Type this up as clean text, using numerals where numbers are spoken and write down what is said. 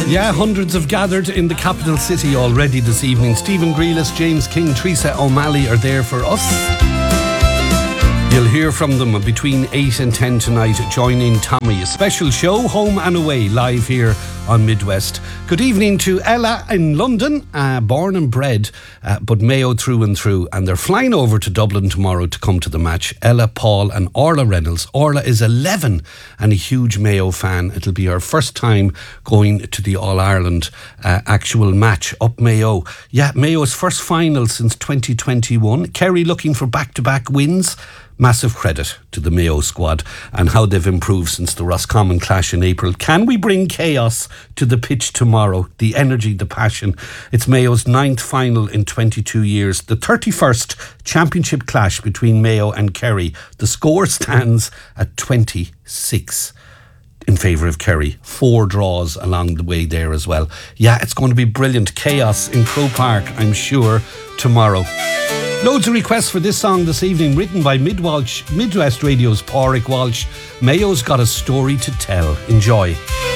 Yeah, hundreds have gathered in the capital city already this evening. Stephen Grealish, James King, Teresa O'Malley are there for us. You'll hear from them between 8 and 10 tonight. Joining Tommy, a special show, home and away, live here on Midwest. Good evening to Ella in London, born and bred, but Mayo through and through. And they're flying over to Dublin tomorrow to come to the match. Ella, Paul and Orla Reynolds. Orla is 11 and a huge Mayo fan. It'll be her first time going to the All-Ireland actual match up Mayo. Yeah, Mayo's first final since 2021. Kerry looking for back-to-back wins. Massive credit to the Mayo squad and how they've improved since the Roscommon clash in April. Can we bring chaos to the pitch tomorrow? The energy, the passion. It's Mayo's 9th final in 22 years. The 31st championship clash between Mayo and Kerry. The score stands at 26 in favour of Kerry. 4 draws along the way there as well. Yeah, it's going to be brilliant. Chaos in Croke Park, I'm sure, tomorrow. Loads of requests for this song this evening, written by Midwest Radio's Pádraig Walsh. Mayo's got a story to tell. Enjoy.